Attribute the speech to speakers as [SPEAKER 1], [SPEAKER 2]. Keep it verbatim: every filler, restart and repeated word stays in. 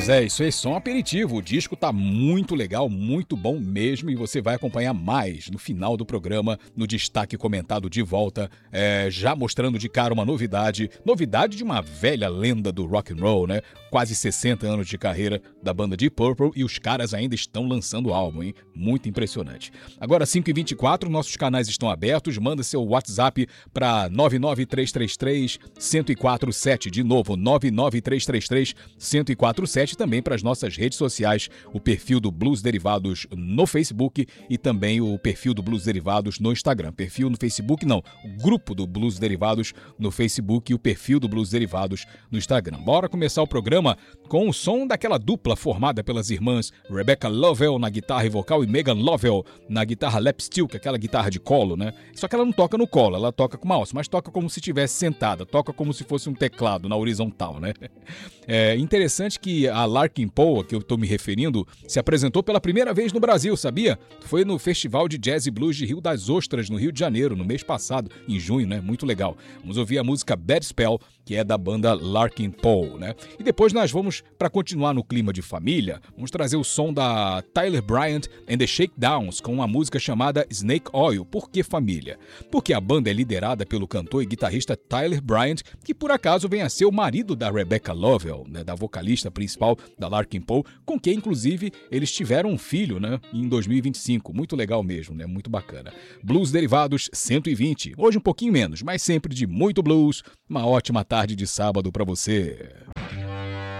[SPEAKER 1] Pois é, isso é só um aperitivo. O disco tá muito legal, muito bom mesmo, e você vai acompanhar mais no final do programa, no destaque comentado de volta, é, já mostrando de cara uma novidade, novidade de uma velha lenda do rock and roll, né? Quase sessenta anos de carreira da banda Deep Purple, e os caras ainda estão lançando álbum, hein? Muito impressionante. Agora, cinco e vinte e quatro, nossos canais estão abertos, manda seu WhatsApp para nove nove três três três, um zero quatro sete, de novo, nove nove três três três, um zero quatro sete, também para as nossas redes sociais, o perfil do Blues Derivados no Facebook e também o perfil do Blues Derivados no Instagram. Perfil no Facebook, não, o grupo do Blues Derivados no Facebook e o perfil do Blues Derivados no Instagram. Bora começar o programa com o som daquela dupla formada pelas irmãs Rebecca Lovell na guitarra e vocal e Megan Lovell na guitarra lap steel, que é aquela guitarra de colo, né? Só que ela não toca no colo, ela toca com uma alça, mas toca como se estivesse sentada, toca como se fosse um teclado na horizontal, né? É interessante que a Larkin Poe, a que eu estou me referindo, se apresentou pela primeira vez no Brasil, sabia? Foi no Festival de Jazz e Blues de Rio das Ostras, no Rio de Janeiro, no mês passado, em junho, né? Muito legal. Vamos ouvir a música Bad Spell, que é da banda Larkin Poe, né? E depois nós vamos, para continuar no clima de família, vamos trazer o som da Tyler Bryant and the Shakedowns com uma música chamada Snake Oil. Por que família? Porque a banda é liderada pelo cantor e guitarrista Tyler Bryant, que por acaso vem a ser o marido da Rebecca Lovell, né, da vocalista principal da Larkin Poe, com quem inclusive eles tiveram um filho, né, em dois mil e vinte e cinco. Muito legal mesmo, né? Muito bacana. Blues Derivados cento e vinte. Hoje um pouquinho menos, mas sempre de muito blues. Uma ótima tarde de sábado para você.